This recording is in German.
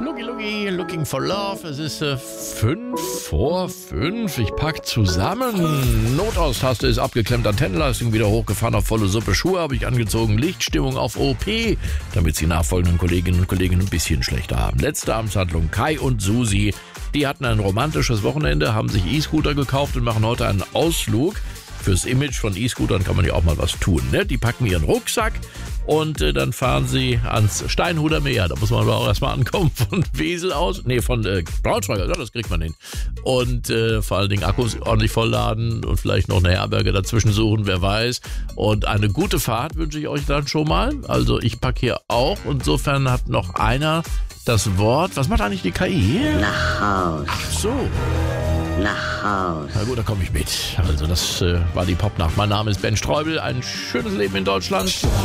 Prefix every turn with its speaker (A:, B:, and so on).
A: Looking for Love. Es ist 5:05. Ich pack zusammen. Notaustaste ist abgeklemmt, Antennenleistung wieder hochgefahren auf volle Suppe. Schuhe habe ich angezogen, Lichtstimmung auf OP, damit die nachfolgenden Kolleginnen und Kollegen ein bisschen schlechter haben. Letzte Amtshandlung, Kai und Susi. Die hatten ein romantisches Wochenende, haben sich E-Scooter gekauft und machen heute einen Ausflug. Fürs Image von E-Scootern kann man ja auch mal was tun, ne? Die packen ihren Rucksack und dann fahren sie ans Steinhuder Meer. Da muss man aber auch erstmal ankommen von Wesel aus. Nee, von Braunschweig, ja, das kriegt man hin. Und vor allen Dingen Akkus ordentlich vollladen und vielleicht noch eine Herberge dazwischen suchen, wer weiß. Und eine gute Fahrt wünsche ich euch dann schon mal. Also ich packe hier auch. Insofern hat noch einer das Wort. Was macht eigentlich die KI?
B: Nach Haus.
A: Ach so.
B: Nach Haus.
A: Na gut, da komme ich mit. Also das war die Popnacht. Mein Name ist Ben Streubel. Ein schönes Leben in Deutschland.